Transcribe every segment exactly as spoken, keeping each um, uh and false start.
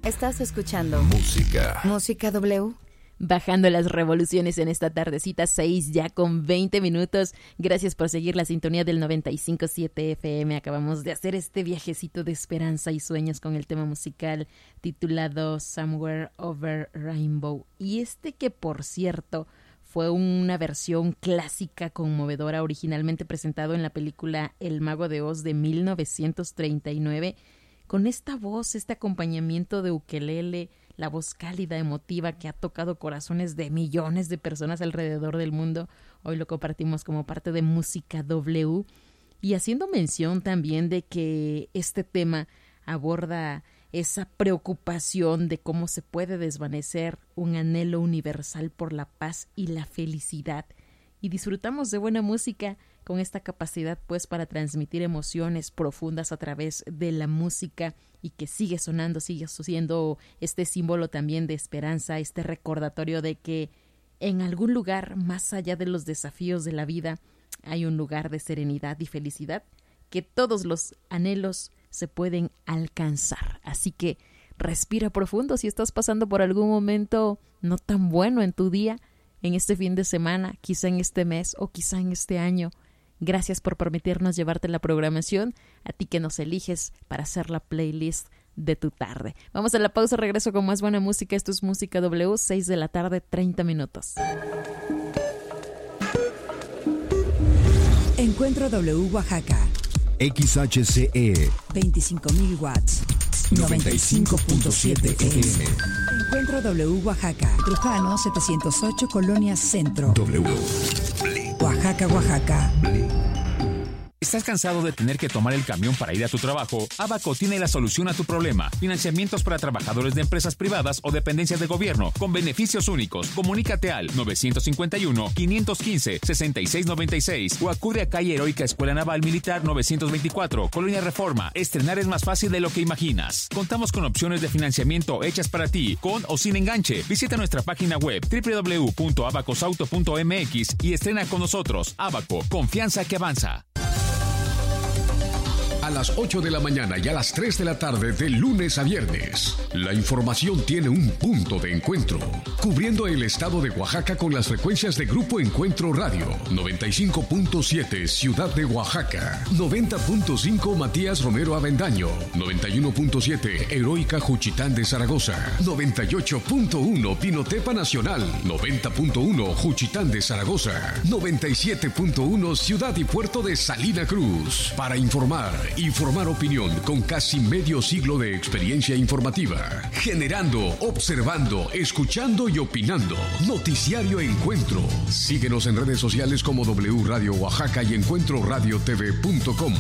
Estás escuchando Música. Música W. Bajando las revoluciones en esta tardecita, seis ya con veinte minutos. Gracias por seguir la sintonía del noventa y cinco punto siete F M. Acabamos de hacer este viajecito de esperanza y sueños con el tema musical titulado Somewhere Over Rainbow. Y este que, por cierto, fue una versión clásica conmovedora, originalmente presentado en la película El Mago de Oz de mil novecientos treinta y nueve, con esta voz, este acompañamiento de ukelele, la voz cálida, emotiva que ha tocado corazones de millones de personas alrededor del mundo. Hoy lo compartimos como parte de Música W, y haciendo mención también de que este tema aborda esa preocupación de cómo se puede desvanecer un anhelo universal por la paz y la felicidad. Y disfrutamos de buena música con esta capacidad pues para transmitir emociones profundas a través de la música, y que sigue sonando, sigue siendo este símbolo también de esperanza, este recordatorio de que en algún lugar más allá de los desafíos de la vida hay un lugar de serenidad y felicidad, que todos los anhelos se pueden alcanzar. Así que respira profundo si estás pasando por algún momento no tan bueno en tu día, en este fin de semana, quizá en este mes o quizá en este año. Gracias por permitirnos llevarte la programación, a ti que nos eliges para hacer la playlist de tu tarde. Vamos a la pausa, regreso con más buena música. Esto es Música W, seis de la tarde, treinta minutos. Encuentro W Oaxaca. X H C E veinticinco mil watts. noventa y cinco punto siete F M. Encuentro W Oaxaca. Trujano setecientos ocho, Colonia Centro. W. Oaxaca, Oaxaca. ¿Estás cansado de tener que tomar el camión para ir a tu trabajo? Abaco tiene la solución a tu problema. Financiamientos para trabajadores de empresas privadas o dependencias de gobierno con beneficios únicos. Comunícate al nueve cinco uno, cinco uno cinco, seis seis nueve seis o acude a calle Heroica Escuela Naval Militar novecientos veinticuatro, Colonia Reforma. Estrenar es más fácil de lo que imaginas. Contamos con opciones de financiamiento hechas para ti, con o sin enganche. Visita nuestra página web doble u doble u doble u punto abacosauto punto m x y estrena con nosotros. Abaco, confianza que avanza. A las ocho de la mañana y a las tres de la tarde de lunes a viernes. La información tiene un punto de encuentro, cubriendo el estado de Oaxaca con las frecuencias de Grupo Encuentro Radio, noventa y cinco punto siete Ciudad de Oaxaca, noventa punto cinco Matías Romero Avendaño, noventa y uno punto siete Heroica Juchitán de Zaragoza, noventa y ocho punto uno Pinotepa Nacional, noventa punto uno Juchitán de Zaragoza, noventa y siete punto uno Ciudad y Puerto de Salina Cruz. Para informar y formar opinión con casi medio siglo de experiencia informativa, generando, observando, escuchando y opinando. Noticiario Encuentro. Síguenos en redes sociales como W Radio Oaxaca y encuentro radio t v punto com.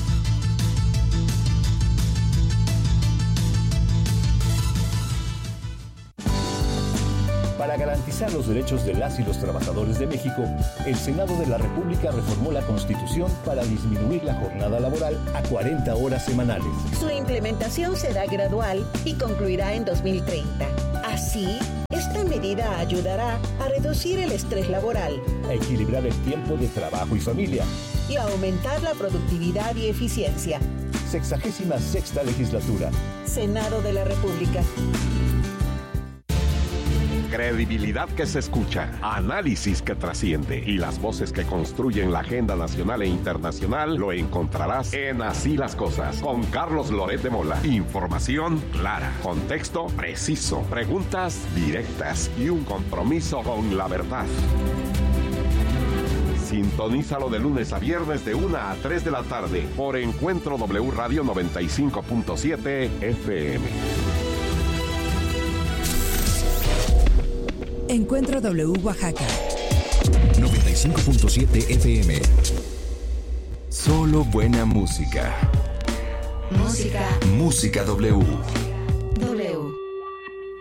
Para garantizar los derechos de las y los trabajadores de México, el Senado de la República reformó la Constitución para disminuir la jornada laboral a cuarenta horas semanales. Su implementación será gradual y concluirá en dos mil treinta. Así, esta medida ayudará a reducir el estrés laboral, a equilibrar el tiempo de trabajo y familia y a aumentar la productividad y eficiencia. Sexagésima sexta legislatura. Senado de la República. Credibilidad que se escucha, análisis que trasciende y las voces que construyen la agenda nacional e internacional lo encontrarás en Así las Cosas con Carlos Loret de Mola. Información clara, contexto preciso, preguntas directas y un compromiso con la verdad. Sintonízalo de lunes a viernes de una a tres de la tarde por Encuentro W Radio noventa y cinco punto siete F M. Encuentro W Oaxaca. noventa y cinco punto siete F M. Solo buena música. Música. Música W.